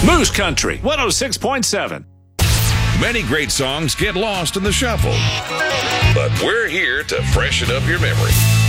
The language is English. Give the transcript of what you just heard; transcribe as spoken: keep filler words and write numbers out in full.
Moose Country, one oh six point seven. Many great songs get lost in the shuffle, but we're here to freshen up your memory.